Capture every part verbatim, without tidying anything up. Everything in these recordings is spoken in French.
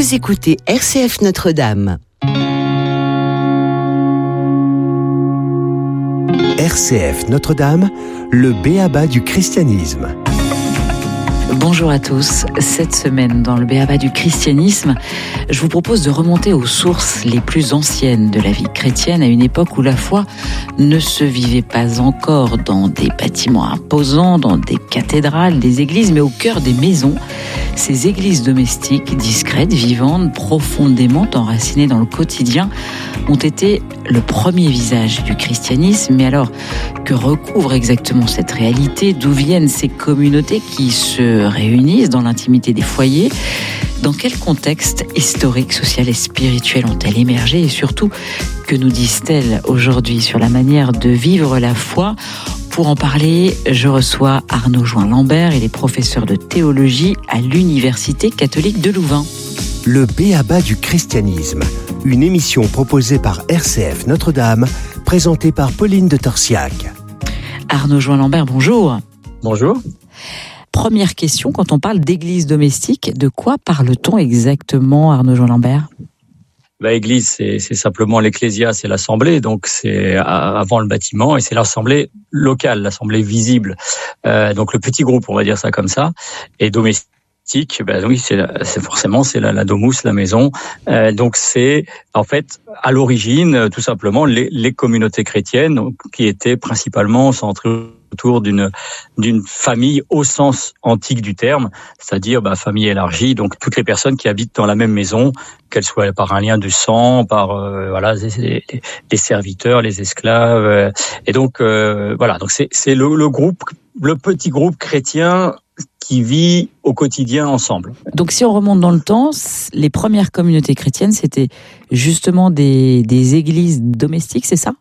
Vous écoutez R C F Notre-Dame. R C F Notre-Dame, le b.a.-ba du christianisme. Bonjour à tous. Cette semaine, dans le b.a.-ba du christianisme, je vous propose de remonter aux sources les plus anciennes de la vie chrétienne, à une époque où la foi ne se vivait pas encore dans des bâtiments imposants, dans des cathédrales, des églises, mais au cœur des maisons. Ces églises domestiques, discrètes, vivantes, profondément enracinées dans le quotidien, ont été le premier visage du christianisme. Mais alors, que recouvre exactement cette réalité ? D'où viennent ces communautés qui se réunissent dans l'intimité des foyers ? Dans quel contexte historique, social et spirituel ont-elles émergé ? Et surtout, que nous disent-elles aujourd'hui sur la manière de vivre la foi ? Pour en parler, je reçois Arnaud Join-Lambert. Il est professeur de théologie à l'Université catholique de Louvain. Le b.a.-ba du christianisme, une émission proposée par R C F Notre-Dame, présentée par Pauline de Torsiac. Arnaud Join-Lambert, bonjour. Bonjour. Première question, quand on parle d'église domestique, de quoi parle-t-on exactement, Arnaud Join-Lambert ? Bah, église, c'est, c'est simplement l'ecclésia, c'est l'assemblée, donc c'est avant le bâtiment, et c'est l'assemblée locale, l'assemblée visible. Euh, donc le petit groupe, on va dire ça comme ça, et domestique, ben oui, c'est, c'est forcément c'est la, la domus, la maison. Euh, donc c'est en fait à l'origine tout simplement les, les communautés chrétiennes donc, qui étaient principalement centrées autour d'une d'une famille au sens antique du terme, c'est-à-dire bah, famille élargie, donc toutes les personnes qui habitent dans la même maison, qu'elles soient par un lien de sang, par euh, voilà les, les, les serviteurs, les esclaves, euh, et donc euh, voilà, donc c'est c'est le, le groupe, le petit groupe chrétien qui vit au quotidien ensemble. Donc si on remonte dans le temps, les premières communautés chrétiennes, c'était justement des des églises domestiques, c'est ça ?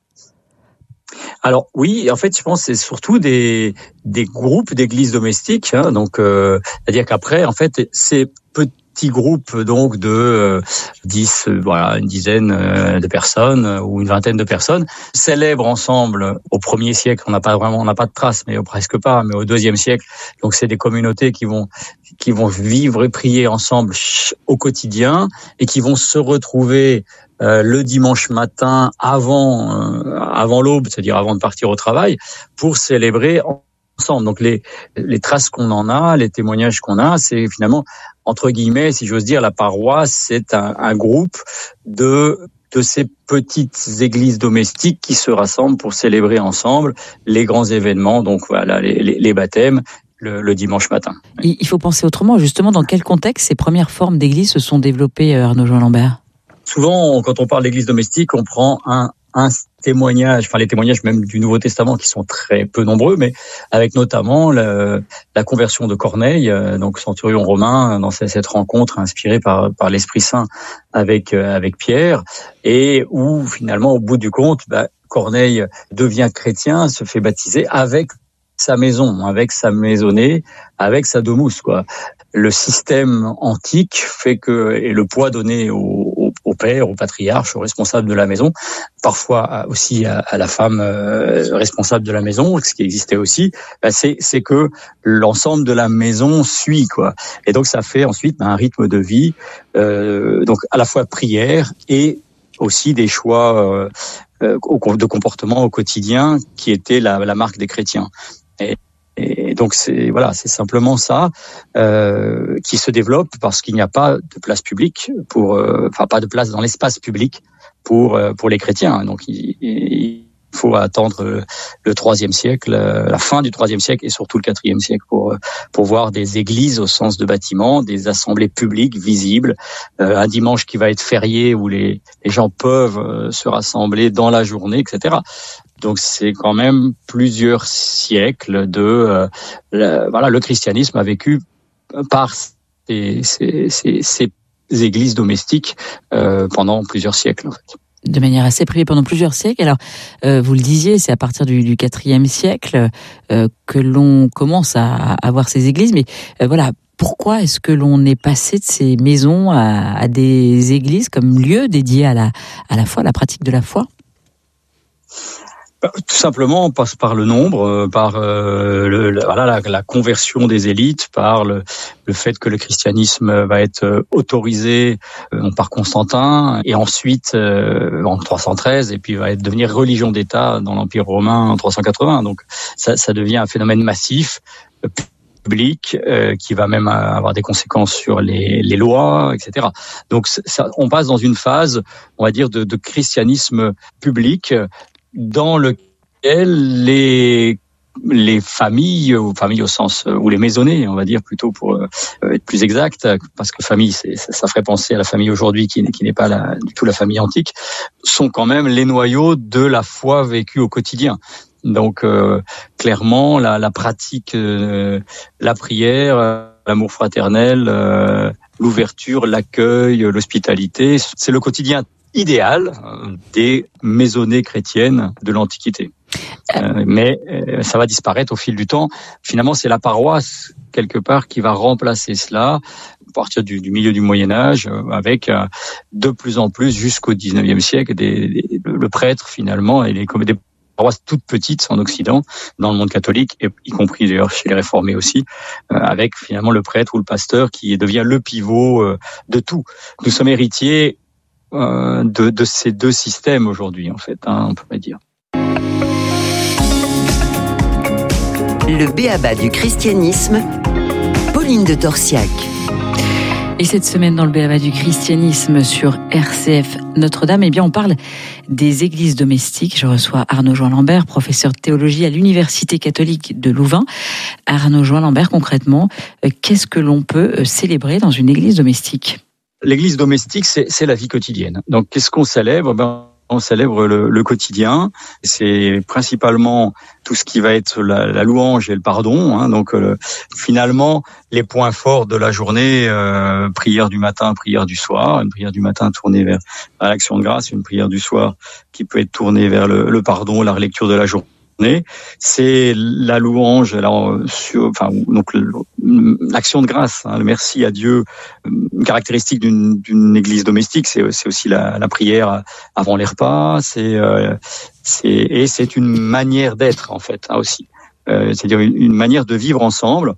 Alors oui, en fait, je pense que c'est surtout des des groupes d'églises domestiques. Hein, donc, euh, c'est-à-dire qu'après, en fait, ces petits groupes donc de euh, dix, euh, voilà, une dizaine euh, de personnes euh, ou une vingtaine de personnes célèbrent ensemble au premier siècle. On n'a pas vraiment, on n'a pas de traces, mais presque pas. Mais au deuxième siècle, donc c'est des communautés qui vont qui vont vivre et prier ensemble au quotidien et qui vont se retrouver Euh, le dimanche matin avant euh, avant l'aube, c'est-à-dire avant de partir au travail, pour célébrer ensemble. Donc les les traces qu'on en a, les témoignages qu'on a, c'est finalement entre guillemets, si j'ose dire, la paroisse, c'est un, un groupe de de ces petites églises domestiques qui se rassemblent pour célébrer ensemble les grands événements. Donc voilà, les les, les baptêmes. Le, le dimanche matin. Il faut penser autrement. Justement, dans quel contexte ces premières formes d'église se sont développées, Arnaud Join-Lambert ? Souvent, quand on parle d'église domestique, on prend un, un témoignage, enfin les témoignages même du Nouveau Testament qui sont très peu nombreux, mais avec notamment le, la conversion de Corneille, donc centurion romain, dans cette rencontre inspirée par, par l'Esprit Saint avec, avec Pierre, et où finalement, au bout du compte, bah, Corneille devient chrétien, se fait baptiser avec sa maison, avec sa maisonnée, avec sa domus, quoi. Le système antique fait que, et le poids donné au, au, au père, au patriarche, au responsable de la maison, parfois aussi à, à la femme euh, responsable de la maison, ce qui existait aussi, bah c'est, c'est que l'ensemble de la maison suit, quoi. Et donc ça fait ensuite bah, un rythme de vie, euh, donc à la fois prière et aussi des choix euh, de comportement au quotidien qui étaient la, la marque des chrétiens. Et, et donc c'est voilà, c'est simplement ça euh, qui se développe parce qu'il n'y a pas de place publique pour, euh, enfin pas de place dans l'espace public pour euh, pour les chrétiens. Donc il, il faut attendre le troisième siècle, la fin du troisième siècle et surtout le quatrième siècle pour pour voir des églises au sens de bâtiments, des assemblées publiques visibles, euh, un dimanche qui va être férié où les les gens peuvent se rassembler dans la journée, et cetera. Donc c'est quand même plusieurs siècles de euh, le, voilà le christianisme a vécu par ces, ces, ces, ces églises domestiques euh, pendant plusieurs siècles en fait. De manière assez privée pendant plusieurs siècles. Alors, euh, vous le disiez, c'est à partir du, du quatrième siècle euh, que l'on commence à, à avoir ces églises. Mais euh, voilà, pourquoi est-ce que l'on est passé de ces maisons à, à des églises comme lieu dédié à la à la foi, à la pratique de la foi ? Tout simplement, on passe par le nombre, par euh, le, le, voilà, la, la conversion des élites, par le, le fait que le christianisme va être autorisé euh, par Constantin, et ensuite euh, en trois cent treize, et puis va être, devenir religion d'État dans l'Empire romain en trois cent quatre-vingts. Donc ça, ça devient un phénomène massif, euh, public, euh, qui va même avoir des conséquences sur les, les lois, et cetera. Donc ça, on passe dans une phase, on va dire, de, de christianisme public, dans lequel les les familles, ou familles au sens, ou les maisonnées, on va dire plutôt pour euh, être plus exact, parce que famille, c'est, ça, ça ferait penser à la famille aujourd'hui qui, qui n'est pas la, du tout la famille antique, sont quand même les noyaux de la foi vécue au quotidien. Donc euh, clairement, la, la pratique, euh, la prière, euh, l'amour fraternel, euh, l'ouverture, l'accueil, l'hospitalité, c'est le quotidien idéal des maisonnées chrétiennes de l'Antiquité. Euh, mais euh, ça va disparaître au fil du temps. Finalement, c'est la paroisse, quelque part, qui va remplacer cela à partir du, du milieu du Moyen-Âge, euh, avec euh, de plus en plus, jusqu'au dix-neuvième siècle, des, des, le prêtre, finalement, et les, comme des paroisses toutes petites en Occident, dans le monde catholique, et y compris d'ailleurs chez les réformés aussi, euh, avec finalement le prêtre ou le pasteur qui devient le pivot euh, de tout. Nous sommes héritiers euh, de, de ces deux systèmes aujourd'hui, en fait, hein, on pourrait dire. Le b.a.-ba du christianisme, Pauline de Torsiac. Et cette semaine, dans le b.a.-ba du christianisme sur R C F Notre-Dame, eh bien, on parle des églises domestiques. Je reçois Arnaud Join-Lambert, professeur de théologie à l'Université catholique de Louvain. Arnaud Join-Lambert, concrètement, qu'est-ce que l'on peut célébrer dans une église domestique ? L'église domestique, c'est, c'est la vie quotidienne. Donc, qu'est-ce qu'on célèbre ? Ben, on célèbre le, le quotidien. C'est principalement tout ce qui va être la, la louange et le pardon. Hein. Donc, euh, finalement, les points forts de la journée, euh, prière du matin, prière du soir. Une prière du matin tournée vers l'action de grâce, une prière du soir qui peut être tournée vers le, le pardon, la relecture de la journée. C'est la louange, là, sur, enfin, donc l'action de grâce, hein, le merci à Dieu. Une caractéristique d'une, d'une église domestique, c'est, c'est aussi la, la prière avant les repas. C'est, euh, c'est et c'est une manière d'être en fait, hein, aussi. Euh, c'est-à-dire une, une manière de vivre ensemble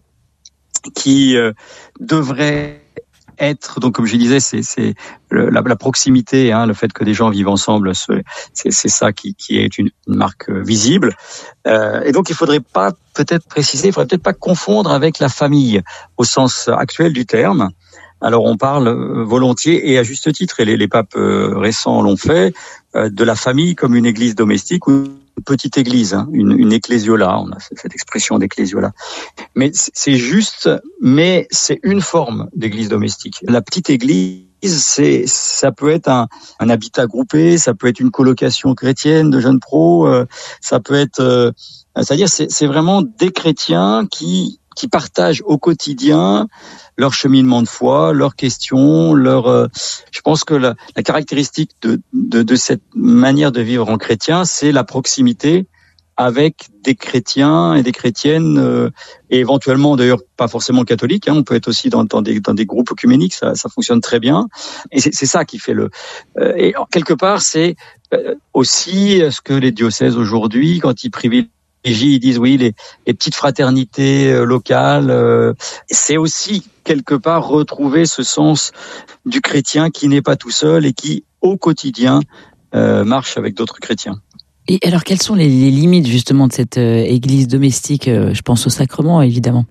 qui euh, devrait être, donc comme je disais, c'est, c'est le, la, la proximité, hein, le fait que des gens vivent ensemble, c'est, c'est, c'est ça qui, qui est une, une marque visible. Euh, et donc il faudrait pas peut-être préciser, il faudrait peut-être pas confondre avec la famille au sens actuel du terme. Alors on parle volontiers et à juste titre, et les, les papes récents l'ont fait, euh, de la famille comme une église domestique ou une petite église, hein, une, une ecclésiola, on a cette expression d'ecclésiola. Mais c'est juste, mais c'est une forme d'église domestique. La petite église, c'est, ça peut être un, un habitat groupé, ça peut être une colocation chrétienne de jeunes pros, euh, ça peut être, euh, c'est-à-dire c'est, c'est vraiment des chrétiens qui qui partagent au quotidien leur cheminement de foi, leurs questions, leur. Euh, je pense que la, la caractéristique de, de de cette manière de vivre en chrétien, c'est la proximité avec des chrétiens et des chrétiennes, euh, et éventuellement d'ailleurs pas forcément catholiques. Hein, on peut être aussi dans, dans des dans des groupes œcuméniques, ça ça fonctionne très bien. Et c'est, c'est ça qui fait le. Euh, et quelque part, c'est euh, aussi ce que les diocèses aujourd'hui, quand ils privilégient, ils disent oui, les, les petites fraternités euh, locales, euh, c'est aussi quelque part retrouver ce sens du chrétien qui n'est pas tout seul et qui, au quotidien, euh, marche avec d'autres chrétiens. Et alors, quelles sont les, les limites justement de cette euh, église domestique ? euh, Je pense au sacrement, évidemment.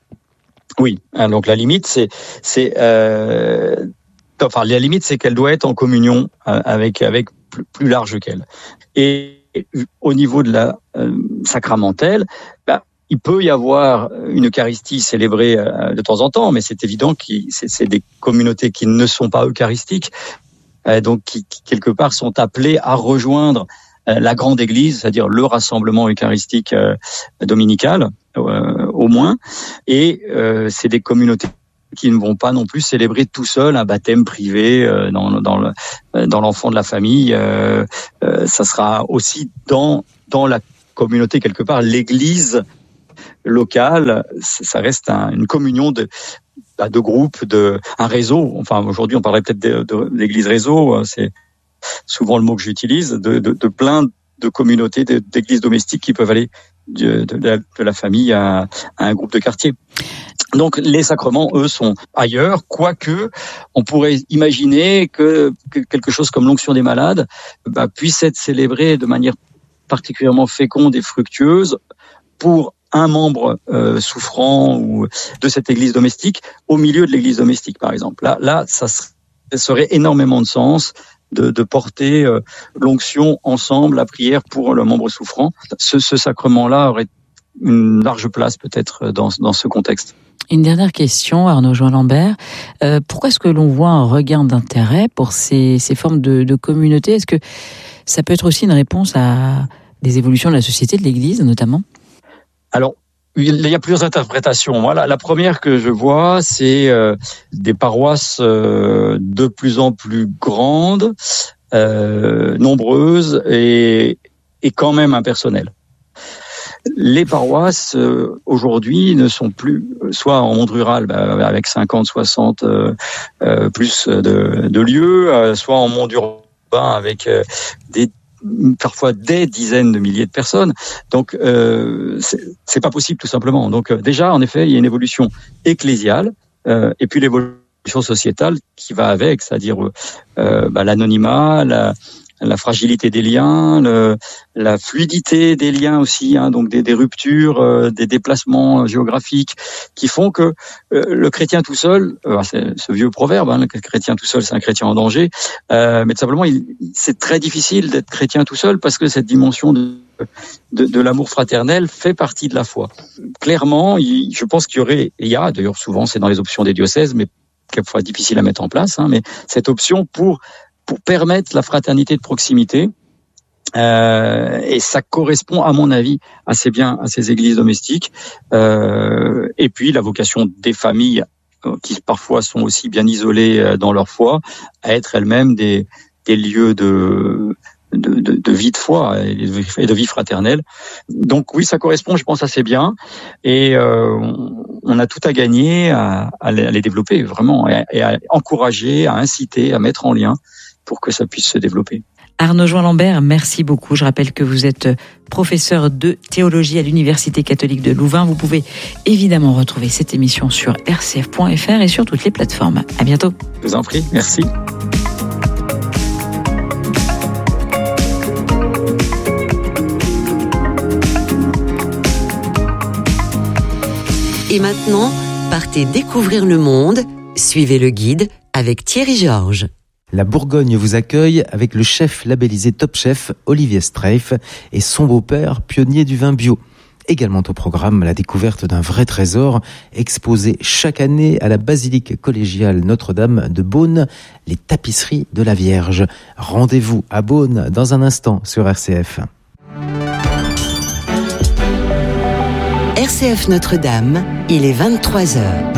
Oui, hein, donc la limite, c'est, c'est, euh, enfin la limite, c'est qu'elle doit être en communion euh, avec avec plus, plus large qu'elle. Et au niveau de la euh, sacramentelle, bah, il peut y avoir une Eucharistie célébrée euh, de temps en temps, mais c'est évident que c'est, c'est des communautés qui ne sont pas eucharistiques, euh, donc qui, qui quelque part sont appelées à rejoindre euh, la grande Église, c'est-à-dire le rassemblement eucharistique euh, dominical, euh, au moins, et euh, c'est des communautés qui ne vont pas non plus célébrer tout seul un baptême privé euh, dans, dans, le, dans l'enfant de la famille. Euh, euh, ça sera aussi dans, dans la communauté quelque part, l'église locale. Ça reste un, une communion de, de groupes, de, un réseau. Enfin, aujourd'hui, on parlerait peut-être de, de, d'église réseau. C'est souvent le mot que j'utilise, de, de, de plein de communautés, d'églises domestiques qui peuvent aller de, de, la, de la famille à, à un groupe de quartier. Donc les sacrements, eux, sont ailleurs, quoique on pourrait imaginer que, que quelque chose comme l'onction des malades bah, puisse être célébré de manière particulièrement féconde et fructueuse pour un membre euh, souffrant ou de cette église domestique au milieu de l'église domestique, par exemple. Là, là, ça serait énormément de sens de, de porter euh, l'onction ensemble, la prière pour le membre souffrant. Ce, ce sacrement-là aurait une large place peut-être dans, dans ce contexte. Une dernière question, Arnaud Join-Lambert. Euh, pourquoi est-ce que l'on voit un regain d'intérêt pour ces, ces formes de, de communauté ? Est-ce que ça peut être aussi une réponse à des évolutions de la société, de l'Église notamment ? Alors, il y a plusieurs interprétations. Moi, la, la première que je vois, c'est euh, des paroisses euh, de plus en plus grandes, euh, nombreuses et, et quand même impersonnelles. Les paroisses, euh, aujourd'hui, ne sont plus, soit en monde rural, bah, avec cinquante, soixante euh, euh, plus de, de lieux, euh, soit en monde urbain avec euh, des parfois des dizaines de milliers de personnes. Donc, euh, c'est, c'est pas possible tout simplement. Donc, euh, déjà, en effet, il y a une évolution ecclésiale euh, et puis l'évolution sociétale qui va avec, c'est-à-dire euh, bah, l'anonymat, la, la fragilité des liens, le, la fluidité des liens aussi, hein, donc des, des ruptures, euh, des déplacements géographiques qui font que euh, le chrétien tout seul, euh, c'est ce vieux proverbe, hein, le chrétien tout seul, c'est un chrétien en danger, euh, mais tout simplement, il, c'est très difficile d'être chrétien tout seul parce que cette dimension de, de, de l'amour fraternel fait partie de la foi. Clairement, il, je pense qu'il y aurait, et il y a, d'ailleurs souvent c'est dans les options des diocèses, mais quelquefois difficile à mettre en place, hein, mais cette option pour pour permettre la fraternité de proximité, euh, et ça correspond à mon avis assez bien à ces églises domestiques, euh, et puis la vocation des familles euh, qui parfois sont aussi bien isolées dans leur foi, à être elles-mêmes des, des lieux de, de, de, de vie de foi et de, et de vie fraternelle. Donc oui, ça correspond, je pense, assez bien, et euh, on a tout à gagner à, à les développer vraiment, et à, et à encourager, à inciter, à mettre en lien pour que ça puisse se développer. Arnaud Join-Lambert, merci beaucoup. Je rappelle que vous êtes professeur de théologie à l'Université catholique de Louvain. Vous pouvez évidemment retrouver cette émission sur r c f point f r et sur toutes les plateformes. À bientôt. Je vous en prie, merci. Et maintenant, partez découvrir le monde. Suivez le guide avec Thierry Georges. La Bourgogne vous accueille avec le chef labellisé Top Chef Olivier Streif et son beau-père, pionnier du vin bio. Également au programme, la découverte d'un vrai trésor exposé chaque année à la basilique collégiale Notre-Dame de Beaune, les tapisseries de la Vierge. Rendez-vous à Beaune dans un instant sur R C F. R C F Notre-Dame, il est vingt-trois heures.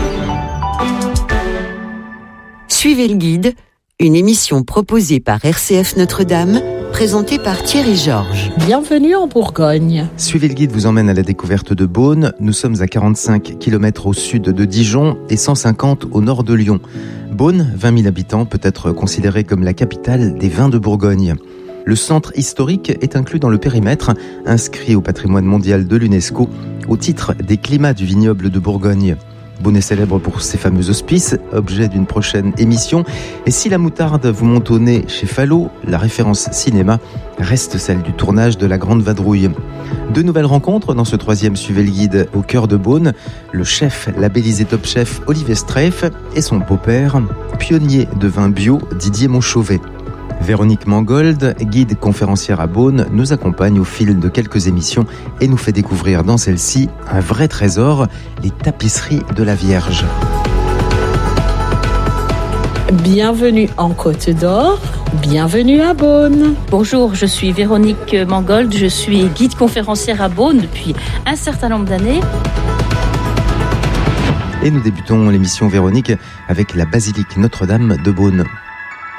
Suivez le guide, une émission proposée par R C F Notre-Dame, présentée par Thierry Georges. Bienvenue en Bourgogne. Suivez le guide vous emmène à la découverte de Beaune. Nous sommes à quarante-cinq kilomètres au sud de Dijon et cent cinquante au nord de Lyon. Beaune, vingt mille habitants, peut être considérée comme la capitale des vins de Bourgogne. Le centre historique est inclus dans le périmètre, inscrit au patrimoine mondial de l'UNESCO, au titre des climats du vignoble de Bourgogne. Beaune est célèbre pour ses fameux hospices, objet d'une prochaine émission. Et si la moutarde vous monte au nez chez Fallot, la référence cinéma reste celle du tournage de La Grande Vadrouille. Deux nouvelles rencontres dans ce troisième Suivez le guide au cœur de Beaune. Le chef labellisé Top Chef Olivier Streif et son beau-père, pionnier de vin bio Didier Montchauvet. Véronique Mangold, guide conférencière à Beaune, nous accompagne au fil de quelques émissions et nous fait découvrir dans celle-ci un vrai trésor, les tapisseries de la Vierge. Bienvenue en Côte d'Or, bienvenue à Beaune. Bonjour, je suis Véronique Mangold, je suis guide conférencière à Beaune depuis un certain nombre d'années. Et nous débutons l'émission Véronique avec la basilique Notre-Dame de Beaune.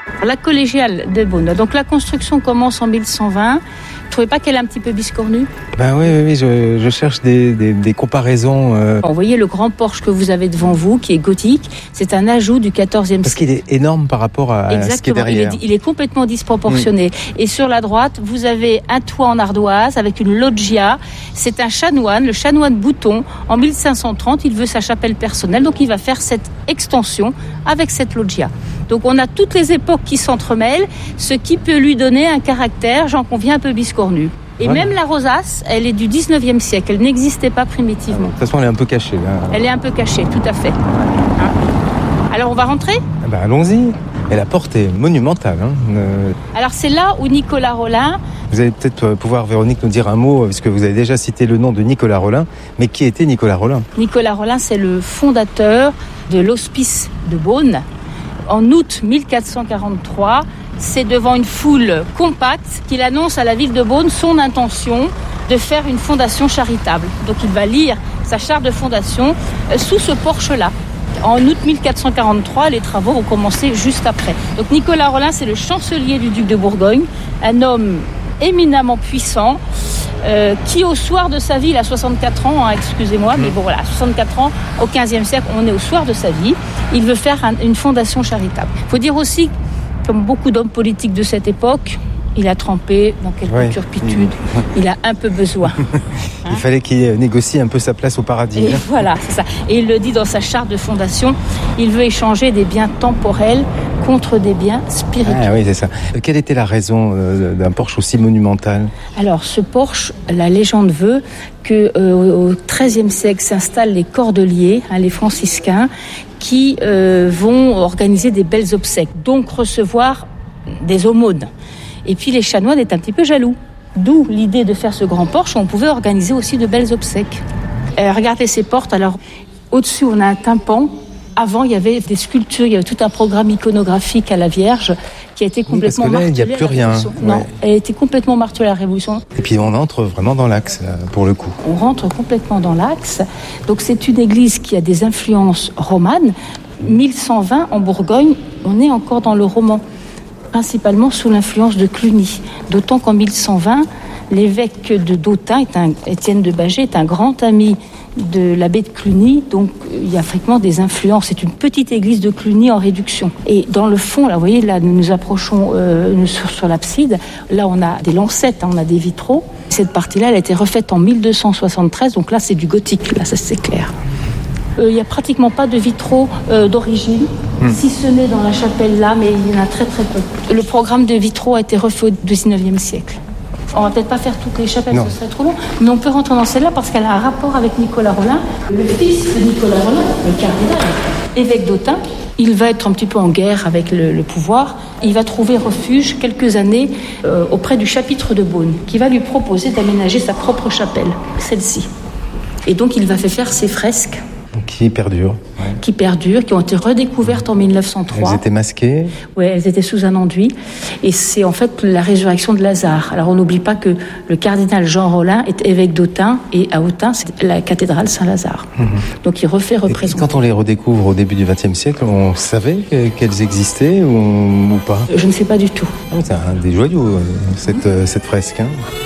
La collégiale de Beaune. Donc la construction commence en mille cent vingt. Vous ne trouvez pas qu'elle est un petit peu biscornue ? Ben oui, oui, oui je, je cherche des, des, des comparaisons. Euh... Vous voyez le grand porche que vous avez devant vous, qui est gothique, c'est un ajout du quatorzième siècle. Parce qu'il est énorme par rapport à, à ce qui est derrière. Il est, il est complètement disproportionné. Oui. Et sur la droite, vous avez un toit en ardoise avec une loggia. C'est un chanoine, le chanoine Bouton. En mille cinq cent trente, il veut sa chapelle personnelle, donc il va faire cette extension avec cette loggia. Donc on a toutes les époques qui s'entremêlent, ce qui peut lui donner un caractère, j'en conviens, un peu biscornu. Et voilà. Même la rosace, elle est du dix-neuvième siècle, elle n'existait pas primitivement. De toute façon, elle est un peu cachée. Là. Elle est un peu cachée, tout à fait. Hein. Alors on va rentrer ? Ah ben, allons-y. Et la porte est monumentale. Hein. Euh... Alors c'est là où Nicolas Rolin... Vous allez peut-être pouvoir, Véronique, nous dire un mot, parce que vous avez déjà cité le nom de Nicolas Rolin. Mais qui était Nicolas Rolin ? Nicolas Rolin, c'est le fondateur de l'hospice de Beaune. En août mille quatre cent quarante-trois, c'est devant une foule compacte qu'il annonce à la ville de Beaune son intention de faire une fondation charitable. Donc il va lire sa charte de fondation sous ce porche-là. En août mille quatre cent quarante-trois, les travaux vont commencer juste après. Donc Nicolas Rolin, c'est le chancelier du duc de Bourgogne, un homme éminemment puissant, euh, qui au soir de sa vie, il a soixante-quatre ans, hein, excusez-moi, mais bon voilà, soixante-quatre ans, au quinzième siècle, on est au soir de sa vie, il veut faire un, une fondation charitable. Il faut dire aussi, comme beaucoup d'hommes politiques de cette époque, il a trempé dans quelques ouais. turpitudes, il a un peu besoin. Hein. Il fallait qu'il négocie un peu sa place au paradis. Et voilà, c'est ça. Et il le dit dans sa charte de fondation, il veut échanger des biens temporels contre des biens spirituels. Ah oui, c'est ça. Quelle était la raison euh, d'un porche aussi monumental ? Alors, ce porche, la légende veut que euh, au treizième siècle s'installent les cordeliers, hein, les franciscains, qui euh, vont organiser des belles obsèques, donc recevoir des aumônes. Et puis les chanoines étaient un petit peu jaloux. D'où l'idée de faire ce grand porche où on pouvait organiser aussi de belles obsèques. Euh, regardez ces portes. Alors, au-dessus, on a un tympan. Avant, il y avait des sculptures, il y avait tout un programme iconographique à la Vierge qui a été complètement oui, parce que là, martelé. Il n'y a plus rien. Non, ouais. Elle a été complètement martelée à la Révolution. Et puis on entre vraiment dans l'axe, là, pour le coup. On rentre complètement dans l'axe. Donc c'est une église qui a des influences romanes. mille cent vingt, en Bourgogne, on est encore dans le roman, principalement sous l'influence de Cluny. D'autant qu'en mille cent vingt, l'évêque de d'Autun, est un, Étienne de Bâgé, est un grand ami de l'abbé de Cluny, donc il y a fréquemment des influences. C'est une petite église de Cluny en réduction. Et dans le fond, là, vous voyez, là, nous nous approchons euh, sur, sur l'abside. Là, on a des lancettes, hein, on a des vitraux. Cette partie-là, elle a été refaite en mille deux cent soixante-treize, donc là, c'est du gothique, là, ça c'est clair. Il euh, n'y a pratiquement pas de vitraux euh, d'origine, mmh. si ce n'est dans la chapelle là, mais il y en a très très peu. Le programme de vitraux a été refait au dix-neuvième siècle. On va peut-être pas faire toutes les chapelles, non. Ce serait trop long, mais on peut rentrer dans celle-là parce qu'elle a un rapport avec Nicolas Rolin, le fils de Nicolas Rolin, le cardinal, évêque d'Autun. Il va être un petit peu en guerre avec le, le pouvoir. Il va trouver refuge quelques années euh, auprès du chapitre de Beaune, qui va lui proposer d'aménager sa propre chapelle, celle-ci. Et donc il va faire ses fresques. Qui perdurent. Ouais. Qui perdurent, qui ont été redécouvertes en mille neuf cent trois. Elles étaient masquées ? Oui, elles étaient sous un enduit. Et c'est en fait la résurrection de Lazare. Alors on n'oublie pas que le cardinal Jean Rolin est évêque d'Autun, et à Autun, c'est la cathédrale Saint-Lazare. Mmh. Donc il refait représenter. Et quand on les redécouvre au début du vingtième siècle, on savait qu'elles existaient ou, ou pas ? Je ne sais pas du tout. C'est un des joyaux, cette, cette fresque. Hein.